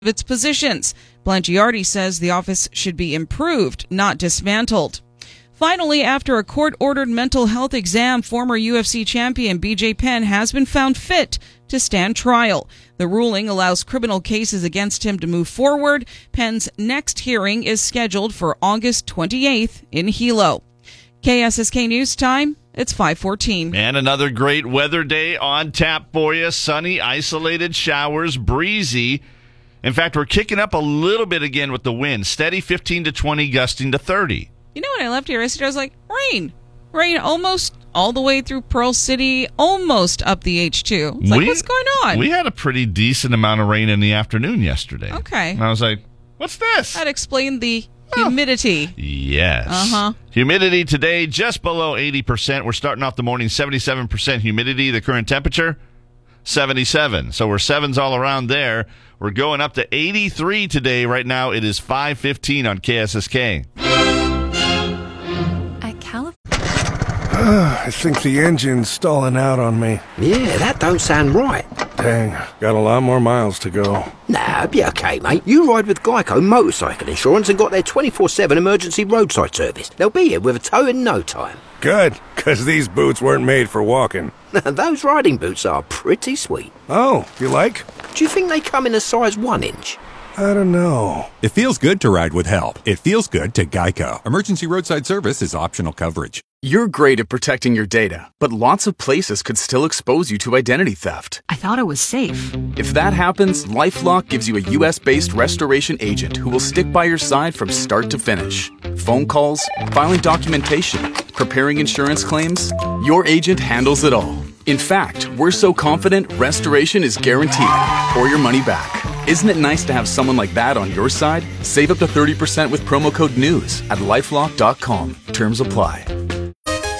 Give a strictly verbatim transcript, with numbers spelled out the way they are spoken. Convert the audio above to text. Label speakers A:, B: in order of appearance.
A: of its positions. Blangiardi says the office should be improved, not dismantled. Finally, after a court-ordered mental health exam, former U F C champion B J Penn has been found fit to stand trial. The ruling allows criminal cases against him to move forward. Penn's next hearing is scheduled for August twenty-eighth in Hilo. K S S K News Time, it's five fourteen.
B: And another great weather day on tap for you. Sunny, isolated showers, breezy. In fact, we're kicking up a little bit again with the wind. Steady fifteen to twenty, gusting to thirty.
A: You know, when I left here yesterday, I was like, rain. Rain almost all the way through Pearl City, almost up the H two. It's like, we, what's going on?
B: We had a pretty decent amount of rain in the afternoon yesterday.
A: Okay.
B: And I was like, what's this?
A: That explained the humidity.
B: Yes.
A: Uh-huh.
B: Humidity today just below eighty percent. We're starting off the morning seventy-seven percent humidity. The current temperature, seventy-seven. So we're sevens all around there. We're going up to eighty-three today. Right now it is five fifteen on K S S K.
C: I think the engine's stalling out on me.
D: Yeah, that don't sound right.
C: Dang, got a lot more miles to go.
D: Nah, be okay, mate. You ride with Geico Motorcycle Insurance and got their twenty-four seven emergency roadside service. They'll be here with a tow in no time.
C: Good, because these boots weren't made for walking.
D: Those riding boots are pretty sweet.
C: Oh, you like?
D: Do you think they come in a size one inch?
C: I don't know.
E: It feels good to ride with help. It feels good to Geico. Emergency roadside service is optional coverage.
F: You're great at protecting your data, but lots of places could still expose you to identity theft.
G: I thought it was safe.
F: If that happens, LifeLock gives you a U S-based restoration agent who will stick by your side from start to finish. Phone calls, filing documentation, preparing insurance claims, your agent handles it all. In fact, we're so confident restoration is guaranteed or your money back. Isn't it nice to have someone like that on your side? Save up to thirty percent with promo code NEWS at lifelock dot com. Terms apply.